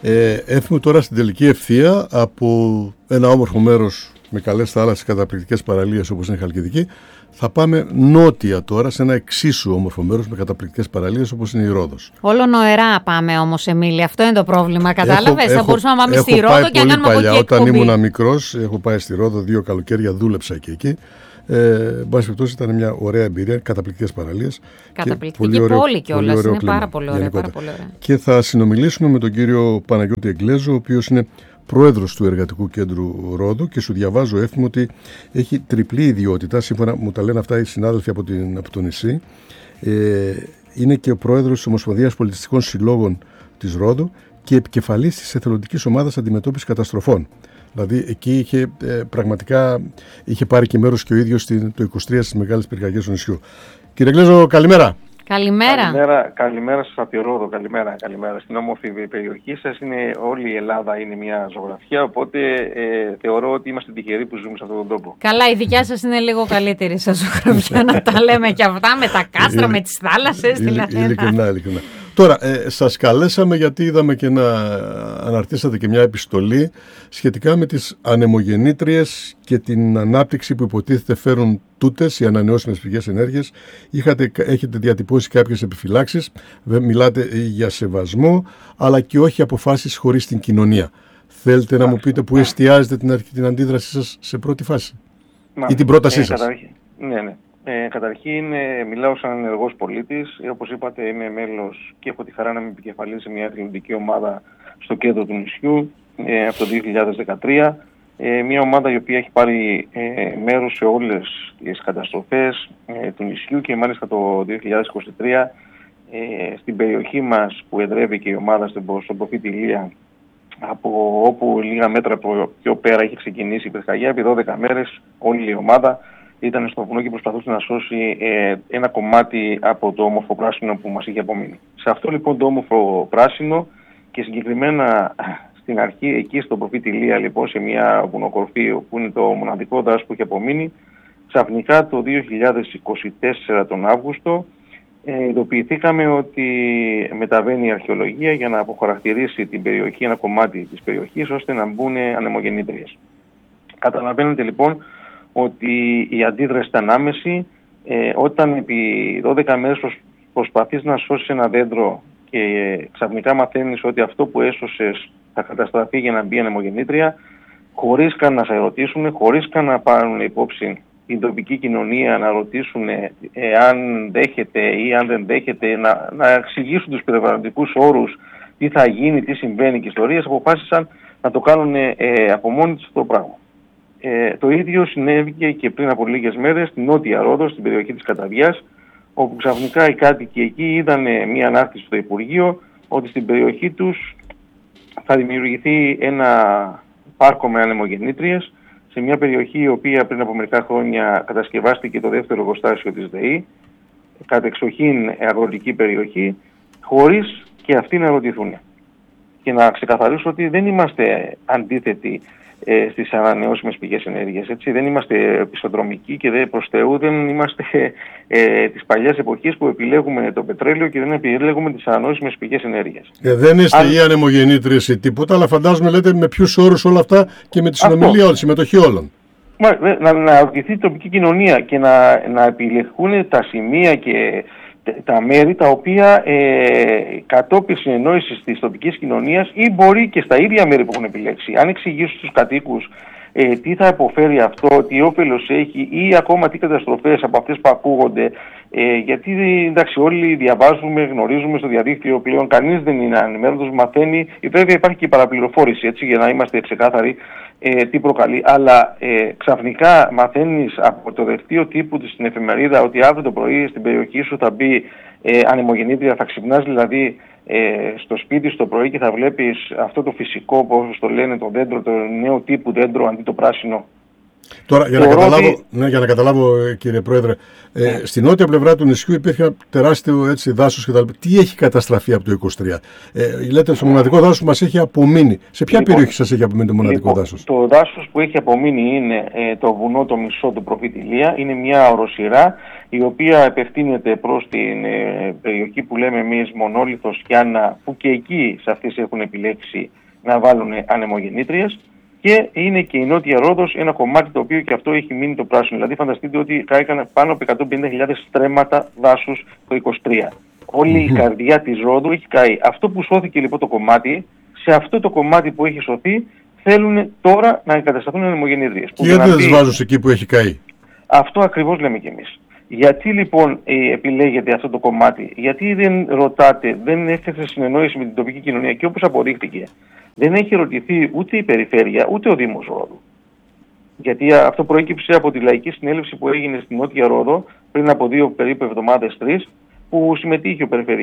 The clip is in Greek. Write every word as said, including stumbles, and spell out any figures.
Ε, έφυγε τώρα στην τελική ευθεία από ένα όμορφο μέρος με καλές θάλασσες, καταπληκτικές παραλίες όπως είναι η Χαλκιδική. Θα πάμε νότια τώρα σε ένα εξίσου όμορφο μέρος με καταπληκτικές παραλίες όπως είναι η Ρόδος. Όλο νοερά πάμε όμως, Εμίλη, αυτό είναι το πρόβλημα, κατάλαβες? Έχω, θα μπορούσαμε να πάμε έχω στη Ρόδο και να κάνουμε παλιά, από εκεί εκπομπή. όταν ήμουν μικρός, έχω πάει στη Ρόδο δύο καλοκαίρια, δούλεψα και εκεί. Ε, εν πάση περιπτώσει, ήταν μια ωραία εμπειρία, καταπληκτικές παραλίες. Καταπληκτική και πόλη κιόλας, είναι πάρα πολύ ωραία, πάρα πολύ ωραία. Και θα συνομιλήσουμε με τον κύριο Παναγιώτη Εγγλέζο, ο οποίος είναι πρόεδρος του Εργατικού Κέντρου Ρόδου, και σου διαβάζω εύθυμο ότι έχει τριπλή ιδιότητα, σύμφωνα μου τα λένε αυτά οι συνάδελφοι από, την, από το νησί. Ε, είναι και ο πρόεδρος της Ομοσπονδίας Πολιτιστικών Συλλόγων της Ρόδου και επικεφαλής της εθελοντικής ομάδας αντιμετώπισης καταστροφών. Δηλαδή εκεί είχε, ε, πραγματικά είχε πάρει και μέρος και ο ίδιος το είκοσι τρία στις μεγάλες πυρκαγιές του νησιού. Κύριε Εγγλέζο, καλημέρα. Καλημέρα. Καλημέρα, καλημέρα σας από τη Ρόδο, καλημέρα, καλημέρα. Στην όμορφη περιοχή σας, είναι, όλη η Ελλάδα είναι μια ζωγραφιά, οπότε ε, θεωρώ ότι είμαστε τυχεροί που ζούμε σε αυτόν τον τόπο. Καλά, η δικιά σας είναι λίγο καλύτερη σαν ζωγραφιά, να τα λέμε και αυτά, με τα κάστρα, με τις θάλασσες. Ειλικρινά, ειλικρινά. Τώρα, ε, σας καλέσαμε γιατί είδαμε και να αναρτήσατε και μια επιστολή σχετικά με τις ανεμογεννήτριες και την ανάπτυξη που υποτίθεται φέρουν τούτες οι ανανεώσιμες πηγές ενέργειας. Είχατε, έχετε διατυπώσει κάποιες επιφυλάξεις, μιλάτε για σεβασμό, αλλά και όχι αποφάσεις χωρίς την κοινωνία. Θέλετε να μου πείτε που εστιάζετε την, την αντίδρασή σας σε πρώτη φάση ή την πρότασή ε, σας? Καταρχήν, ναι, ναι. Ε, καταρχήν, ε, μιλάω σαν ενεργός πολίτης. Ε, όπως είπατε, είμαι μέλος και έχω τη χαρά να είμαι επικεφαλής σε μια εθελοντική ομάδα στο κέντρο του νησιού ε, από το δύο χιλιάδες δεκατρία. Ε, μια ομάδα η οποία έχει πάρει ε, μέρος σε όλες τις καταστροφές ε, του νησιού, και μάλιστα το δύο χιλιάδες είκοσι τρία ε, στην περιοχή μας που εδρεύει και η ομάδα στον Προφήτη Ηλία, από όπου λίγα μέτρα πιο πέρα είχε ξεκινήσει η πυρκαγιά. Επί δώδεκα μέρες όλη η ομάδα ήταν στο βουνό και προσπαθούσε να σώσει ε, ένα κομμάτι από το όμορφο πράσινο που μας είχε απομείνει. Σε αυτό λοιπόν το όμορφο πράσινο, και συγκεκριμένα στην αρχή εκεί στον Προφήτη Ηλία, λοιπόν, σε μια βουνοκορφή που είναι το μοναδικό δάσος που είχε απομείνει, ξαφνικά το δύο χιλιάδες είκοσι τέσσερα τον Αύγουστο ε, ειδοποιηθήκαμε ότι μεταβαίνει η αρχαιολογία για να αποχαρακτηρίσει την περιοχή, ένα κομμάτι της περιοχής, ώστε να μπουν ανεμογεννήτριες. Καταλαβαίνετε λοιπόν ότι η αντίδραση ήταν άμεση. Ε, όταν επί δώδεκα μέρες προσπαθείς να σώσεις ένα δέντρο και ε, ξαφνικά μαθαίνεις ότι αυτό που έσωσες θα καταστραφεί για να μπει ανεμογεννήτρια, χωρίς καν να σε ρωτήσουν, χωρίς καν να πάρουν υπόψη την τοπική κοινωνία, να ρωτήσουν ε, αν δέχεται ή αν δεν δέχεται, να, να εξηγήσουν τους περιβαλλοντικούς όρους, τι θα γίνει, τι συμβαίνει και ιστορίες, αποφάσισαν να το κάνουν ε, από μόνοι τους αυτό το πράγμα. Ε, το ίδιο συνέβηκε και πριν από λίγες μέρες στην Νότια Ρόδο, στην περιοχή της Καταβιάς, όπου ξαφνικά οι κάτοικοι εκεί είδαν μια ανάρτηση στο Υπουργείο ότι στην περιοχή τους θα δημιουργηθεί ένα πάρκο με ανεμογεννήτριες, σε μια περιοχή η οποία πριν από μερικά χρόνια κατασκευάστηκε το δεύτερο εργοστάσιο της ΔΕΗ, κατεξοχήν αγροτική περιοχή, χωρίς και αυτοί να ρωτηθούν. Και να ξεκαθαρίσω ότι δεν είμαστε αντίθετοι ε, στις ανανεώσιμες πηγές ενέργειας. Έτσι. Δεν είμαστε πιστοδρομικοί και δεν προς Θεού δεν είμαστε ε, της παλιάς εποχής που επιλέγουμε το πετρέλαιο και δεν επιλέγουμε τις ανανεώσιμες πηγές ενέργειας. Ε, δεν είστε Αν... ή ανεμογεννήτριες ή τίποτα, αλλά φαντάζομαι λέτε με ποιους όρους όλα αυτά και με τη συνομιλία όλων, συμμετοχή όλων. Μα, να, να ρωτηθεί η τοπική κοινωνία και να, να επιλεχθούν τα σημεία και τα μέρη τα οποία ε, κατόπιν συνεννόησης της τοπικής κοινωνίας ή μπορεί και στα ίδια μέρη που έχουν επιλέξει, αν εξηγήσουν στους κατοίκους ε, τι θα αποφέρει αυτό, τι όφελος έχει ή ακόμα τι καταστροφές από αυτές που ακούγονται, ε, γιατί εντάξει όλοι διαβάζουμε, γνωρίζουμε στο διαδίκτυο πλέον, κανείς δεν είναι ανημέρωτος, μαθαίνει, βέβαια υπάρχει και η παραπληροφόρηση, έτσι, για να είμαστε ξεκάθαροι ε, τι προκαλεί, αλλά ε, ξαφνικά μαθαίνεις από το δελτίο τύπου της στην εφημερίδα ότι αύριο το πρωί στην περιοχή σου θα μπει ε, ανεμογεννήτρια, θα ξυπνάς δηλαδή ε, στο σπίτι στο πρωί και θα βλέπεις αυτό το φυσικό, όπως το λένε, το δέντρο, το νέο τύπου δέντρο αντί το πράσινο. Τώρα, για να, καταλάβω, ότι... ναι, για να καταλάβω, κύριε Πρόεδρε, ε, ναι. στην νότια πλευρά του νησιού υπήρχε ένα τεράστιο έτσι, δάσος κτλ. Τι έχει καταστραφεί από το είκοσι τρία? Ε, λέτε, στο μοναδικό δάσος που μας έχει απομείνει. Σε ποια λοιπόν, περιοχή σας έχει απομείνει το μοναδικό λοιπόν, δάσος? Το δάσος που έχει απομείνει είναι ε, το βουνό το μισό του Προφήτη Ηλία. Είναι μια οροσειρά η οποία απευθύνεται προς την ε, περιοχή που λέμε εμείς Μονόλιθος, Κιάνα, που και εκεί σε αυτές έχουν επιλέξει να βάλουν ανεμογεννήτριες. Και είναι και η Νότια Ρόδος, ένα κομμάτι το οποίο και αυτό έχει μείνει το πράσινο. Δηλαδή, φανταστείτε ότι κάηκαν πάνω από εκατόν πενήντα χιλιάδες στρέμματα δάσους το είκοσι τρία. Όλη η καρδιά της Ρόδου έχει καεί. Αυτό που σώθηκε λοιπόν το κομμάτι, σε αυτό το κομμάτι που έχει σωθεί, θέλουν τώρα να εγκατασταθούν ανεμογεννήτριες. Και γιατί δεν τις βάζουν εκεί που έχει καεί? Αυτό ακριβώς λέμε κι εμείς. Γιατί λοιπόν ε, επιλέγετε αυτό το κομμάτι? Γιατί δεν ρωτάτε, δεν έφτασε συνεννόηση με την τοπική κοινωνία και όπως αποδείχτηκε, δεν έχει ρωτηθεί ούτε η Περιφέρεια ούτε ο Δήμος Ρόδου. Γιατί αυτό προέκυψε από τη λαϊκή συνέλευση που έγινε στην Νότια Ρόδο πριν από δύο περίπου εβδομάδες, τρεις, που συμμετείχε ο Περιφερειάρχης